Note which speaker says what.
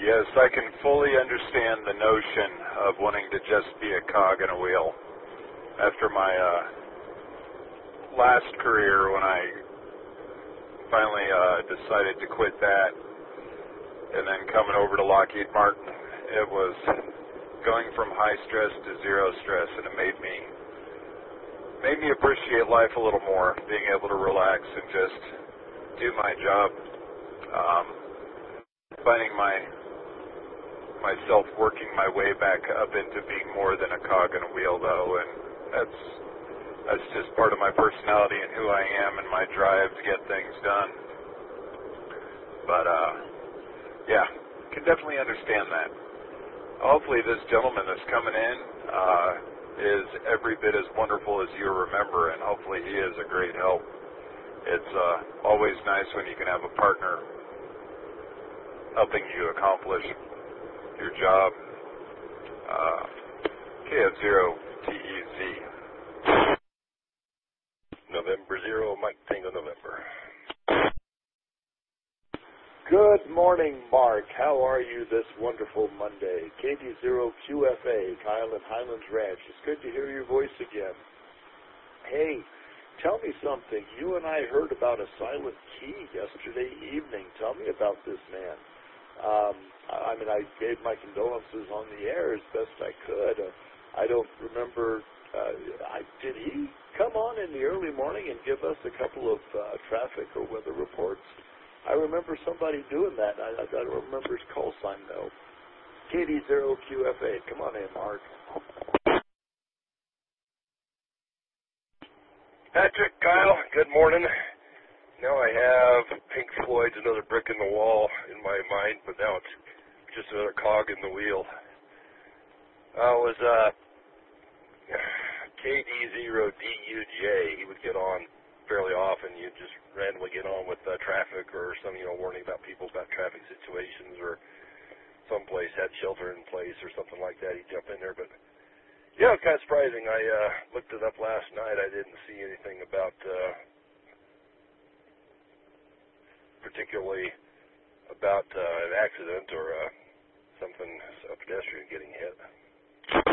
Speaker 1: Yes, I can fully understand the notion of wanting to just be a cog in a wheel. After my last career, when I finally decided to quit that, and then coming over to Lockheed Martin, it was going from high stress to zero stress, and it made me appreciate life a little more, being able to relax and just do my job. Finding myself working my way back up into being more than a cog in a wheel, though, and that's just part of my personality and who I am and my drive to get things done. But yeah, can definitely understand that. Hopefully this gentleman that's coming in is every bit as wonderful as you remember, and hopefully he is a great help. It's always nice when you can have a partner helping you accomplish your job. KF0TEZ.
Speaker 2: November 0, Mike Tango November.
Speaker 3: Good morning, Mark. How are you this wonderful Monday? KD0QFA, Kyle and Highlands Ranch. It's good to hear your voice again. Hey, tell me something. You and I heard about a silent key yesterday evening. Tell me about this man. I mean, I gave my condolences on the air as best I could. I don't remember. Did he come on in the early morning and give us a couple of traffic or weather reports? I remember somebody doing that. I don't remember his call sign, though. KD0QFA. Come on in, Mark.
Speaker 2: Patrick, Kyle, good morning. Now I have Pink Floyd's Another Brick in the Wall in my mind, but now it's just another cog in the wheel. I was KD0DUJ. He would get on fairly often. You'd just randomly get on with traffic or some, warning about people about traffic situations, or someplace had shelter in place or something like that. He'd jump in there, but yeah, it's kind of surprising. I looked it up last night. I didn't see anything about particularly about an accident or a pedestrian getting hit.